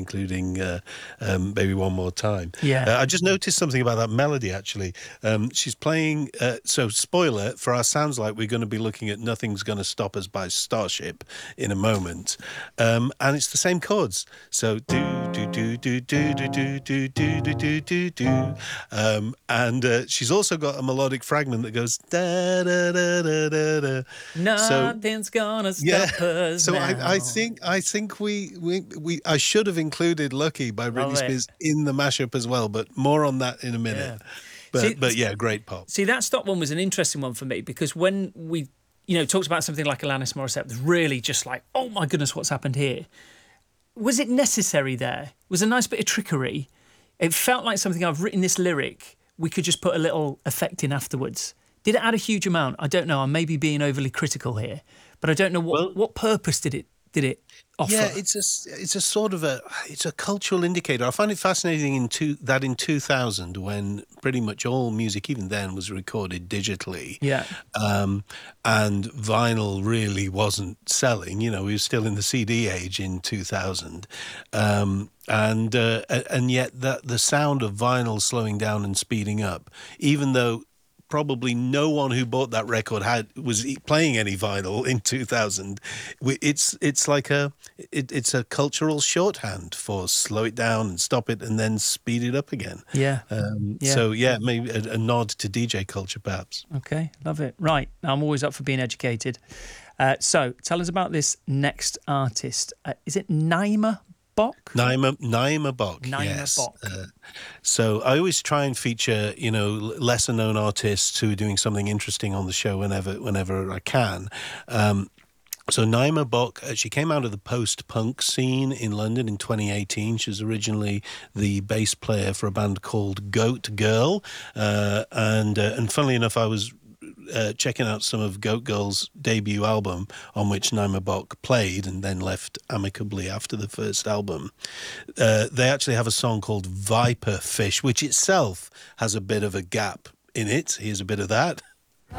including Baby One More Time. Yeah. I just noticed something about that melody, actually. She's playing, so spoiler, for our Sounds Like, we're going to be looking at Nothing's Gonna Stop Us by Starship in a moment. And it's the same chords. So do, do, do, do, do, do, do, do, do, do, do, do. And she's also got a melodic fragment that goes da, da, da, da, da, da. Nothing's gonna stop us so now. I think I should have included Lucky by Britney Spears in the mashup as well, but more on that in a minute. Yeah. But yeah, great pop. See, that Stop one was an interesting one for me, because when we, talked about something like Alanis Morissette, it was really just like, oh my goodness, what's happened here? Was it necessary there? It was a nice bit of trickery. It felt like something, I've written this lyric, we could just put a little effect in afterwards. Did it add a huge amount? I don't know. I may be being overly critical here, but I don't know what purpose did it offer? Yeah, it's a sort of it's a cultural indicator. I find it fascinating in 2000, when pretty much all music, even then, was recorded digitally. Yeah. And vinyl really wasn't selling. We were still in the CD age in 2000. And yet the sound of vinyl slowing down and speeding up, even though probably no one who bought that record was playing any vinyl in 2000. It's like it's a cultural shorthand for slow it down and stop it and then speed it up again. Yeah. So yeah, maybe a nod to DJ culture, perhaps. Okay, love it. Right, now I'm always up for being educated. So tell us about this next artist. Is it Naima Bok? Naima Bok. Naima yes. Bok. So I always try and feature, lesser known artists who are doing something interesting on the show whenever I can. So Naima Bok, she came out of the post-punk scene in London in 2018. She was originally the bass player for a band called Goat Girl, and funnily enough, I was checking out some of Goat Girl's debut album, on which Naima Bok played and then left amicably after the first album. They actually have a song called Viper Fish, which itself has a bit of a gap in it. Here's a bit of that.